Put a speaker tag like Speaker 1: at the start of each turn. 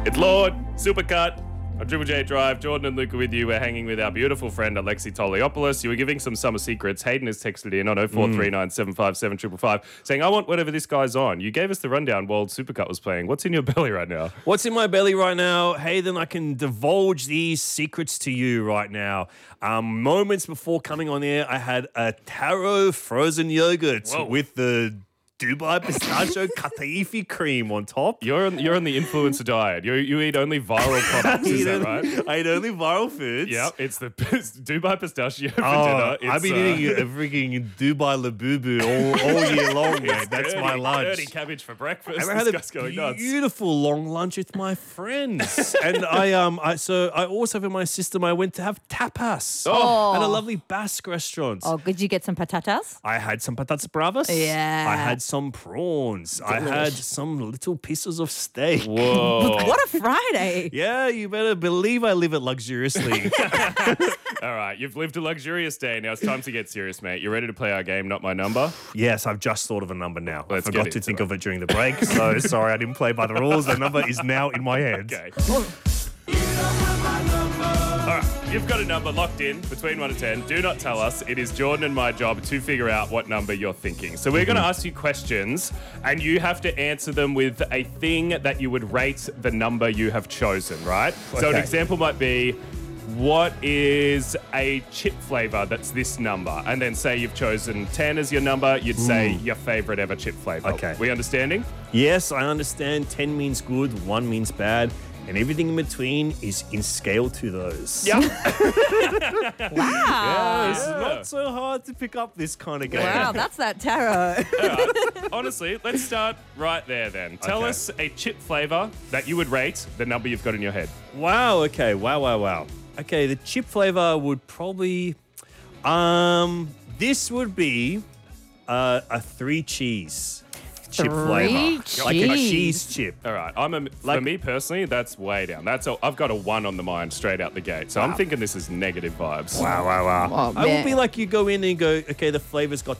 Speaker 1: It's Lord, Supercut. On Triple J Drive, Jordan and Luke are with you. We're hanging with our beautiful friend Alexi Toliopoulos. You were giving some summer secrets. Hayden has texted in on 0439 757 555 saying, I want whatever this guy's on. You gave us the rundown while Supercut was playing. What's in your belly right now?
Speaker 2: What's in my belly right now? Hayden, I can divulge these secrets to you right now. Moments before coming on air, I had a taro frozen yogurt with the Dubai pistachio katifi cream on top.
Speaker 1: You're on the influencer diet. You eat only viral products, is that right?
Speaker 2: I eat only viral foods.
Speaker 1: Yeah, it's the Dubai pistachio for dinner.
Speaker 2: I've been eating a freaking Dubai labubu all year long, mate. That's my lunch.
Speaker 1: Dirty cabbage for breakfast.
Speaker 2: I had a beautiful long lunch with my friends, and I also for my system I went to have tapas at a lovely Basque restaurant.
Speaker 3: Oh, did you get some patatas?
Speaker 2: I had some patatas bravas.
Speaker 3: Yeah.
Speaker 2: I had some prawns. I had some little pieces of steak.
Speaker 1: Whoa.
Speaker 3: What a Friday.
Speaker 2: Yeah, you better believe I live it luxuriously.
Speaker 1: All right, you've lived a luxurious day. Now it's time to get serious, mate. You ready to play our game, Not My Number?
Speaker 2: Yes, I've just thought of a number now.
Speaker 1: Let's
Speaker 2: I forgot
Speaker 1: get
Speaker 2: to
Speaker 1: into
Speaker 2: think
Speaker 1: it.
Speaker 2: of it during the break, so sorry I didn't play by the rules. The number is now in my head.
Speaker 1: Okay. All right, you've got a number locked in between 1 and 10. Do not tell us. It is Jordan and my job to figure out what number you're thinking. So we're going to ask you questions, and you have to answer them with a thing that you would rate the number you have chosen, right? So an
Speaker 2: Okay.
Speaker 1: example might be, what is a chip flavor that's this number? And then say you've chosen 10 as your number, you'd say your favorite ever chip flavor.
Speaker 2: Okay.
Speaker 1: We understanding?
Speaker 2: Yes, I understand 10 means good, 1 means bad, and everything in between is in scale to those.
Speaker 1: Yeah.
Speaker 3: Wow.
Speaker 2: It's not so hard to pick up this kind of game.
Speaker 3: Wow, that's that tarot.
Speaker 1: Honestly, let's start right there then. Tell
Speaker 2: Okay.
Speaker 1: us a chip flavor that you would rate the number you've got in your head.
Speaker 2: Wow, okay. Wow. Okay, the chip flavor would probably this would be a 3 cheese chip flavor. Like a cheese chip.
Speaker 1: All right, for me personally, that's way down. I've got a 1 on the mind straight out the gate. So I'm thinking this is negative vibes.
Speaker 2: Wow.
Speaker 3: Oh,
Speaker 2: I would
Speaker 3: man.
Speaker 2: be like, you go in and go, okay, the flavor's got